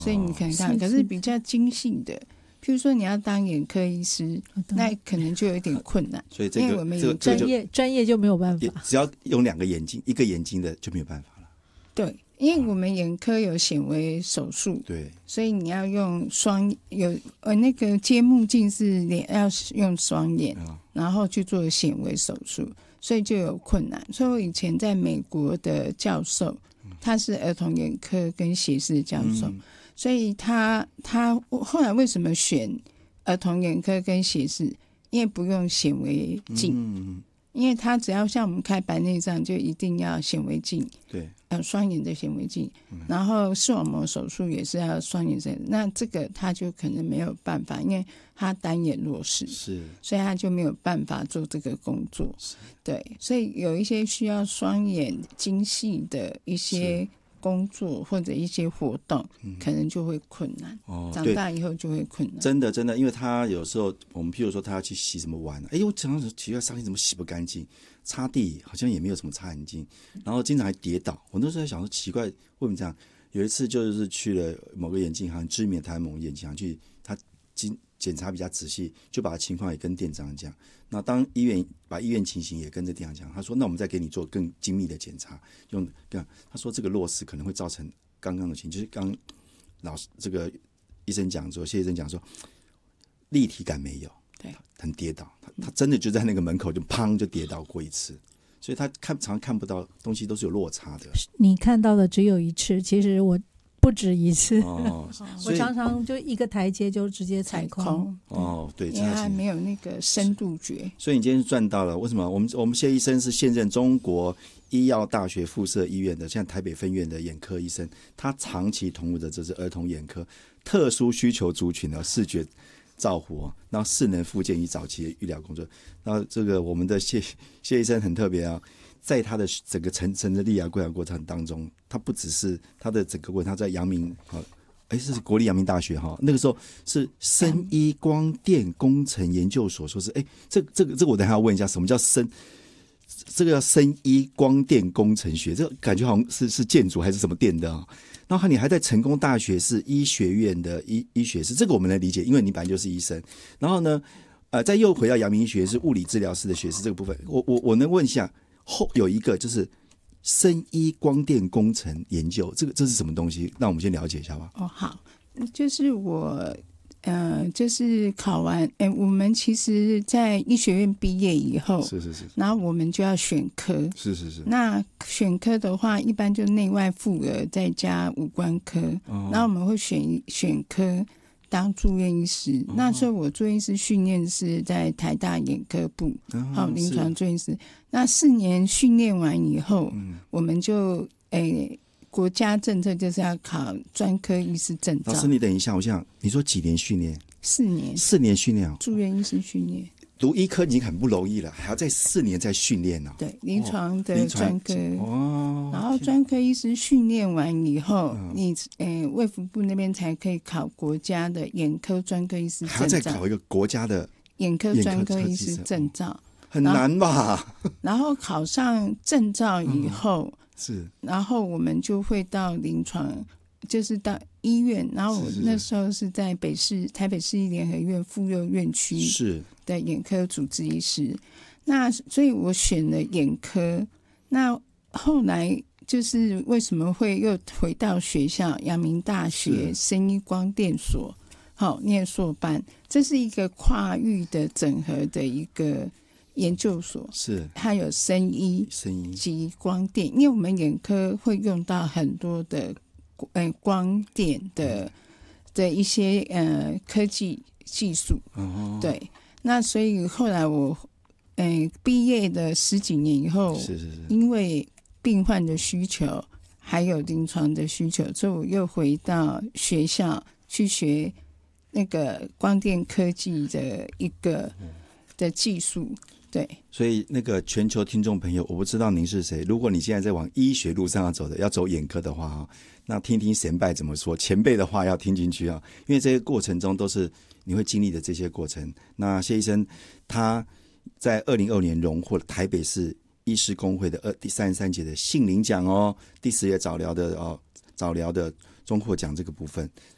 所以你可能看，可是比较精细的，譬如说你要当眼科医师，那可能就有点困难。 所以这个因为我们专业就没有办法， 只要用2个眼睛，一个眼睛的就没有办法了。 对，因为我们眼科有显微手术， 对， 所以你要用那个接目镜是要用双眼，然后去做显微手术，所以就有困难。所以我以前在美国的教授，他是儿童眼科跟斜视的教授，所以他后来为什么选儿童眼科跟斜视？因为不用显微镜，因为他只要像我们开白内障就一定要显微镜， 对， 双眼的显微镜，然后视网膜手术也是要双眼的，那这个他就可能没有办法，因为他单眼弱视， 是， 所以他就没有办法做这个工作，对，所以有一些需要双眼精细的一些工作或者一些活动，可能就会困难，长大以后就会困难。 真的，因为他有时候我们譬如说他要去洗什么碗，我常常奇怪，上天怎么洗不干净？擦地好像也没有什么擦干净，然后经常还跌倒。我那时候在想说奇怪，为什么这样？有一次就是去了某个眼镜行，知名的台湾某个眼镜行去，他检查比较仔细，就把情况也跟店长讲。那当把医院情形也跟着店长讲，他说：“那我们再给你做更精密的检查。”他说这个落视可能会造成刚刚的情形，就是刚老师这个医生讲说，谢医生讲说，立体感没有， 对， 很跌倒，他真的就在那个门口就砰就跌倒过一次。所以他常看不到东西，都是有落差的。 你看到的只有一次，其实我不止一次。我常常就一个台阶就直接踩空。 对， 因为他没有那个深度觉。 所以你今天赚到了，为什么？我们谢医生是现任中国医药大学附设医院的，现在台北分院的眼科医生，他长期投入的这是儿童眼科特殊需求族群的视觉照护，然后视能复健与早期的医疗工作。然后这个我们的谢医生很特别啊，在他的整个成的立涯规划过程当中，他不只是他的整个过程，他在阳明这是国立阳明大学那个时候是生医光电工程研究所，说是这个我等一下要问一下，什么叫这个叫生医光电工程学，这个感觉好像是建筑还是什么电的然后你还在成功大学是医学院的医学士，这个我们能理解，因为你本来就是医生。然后呢，再又回到阳明医学院是物理治疗师的学士这个部分，我能问一下，有一个就是生医光电工程研究，这是什么东西？让我们先了解一下吧。 好，就是我就是考完，我们其实在医学院毕业以后， 是， 然后我们就要选科， 是。 那选科的话，一般就内外妇儿再加五官科，然后我们会选科当住院医师。那时候我住院医师训练是在台大眼科部，临床住院医师。那4年训练完以后，我们就国家政策就是要考专科医师证照。 老师，你等一下，我想你说几年训练？4年训练住院医师训练。 读医科已经很不容易了，还要在4年再训练对，临床的专科然后专科医师训练完以后，你卫福部那边才可以考国家的眼科专科医师证照， 还要再考一个国家的眼科专科医师证照， 很难吧？ 然后考上证照以后， 是， 然后我们就会到临床，就是到医院。然后我那时候是在台北市立联合医院妇幼院区的眼科主治医师。那所以我选了眼科。那后来就是为什么会又回到学校阳明大学生医光电所念硕班，这是一个跨域的整合的一个研究所， 是它有生医及光电，因为我们眼科会用到很多的光电的一些科技技术，对。那所以后来我毕业的10几年以后， 是因为病患的需求还有临床的需求，所以我又回到学校去学那个光电科技的一个的技术。对， 所以那个全球听众朋友，我不知道您是谁，如果你现在在往医学路上要走眼科的话，那听听前辈怎么说，前辈的话要听进去因为这些过程中都是你会经历的这些过程。那谢医生他在2022年荣获了台北市医师公会的第33届的杏林奖第10届早疗的中获奖这个部分。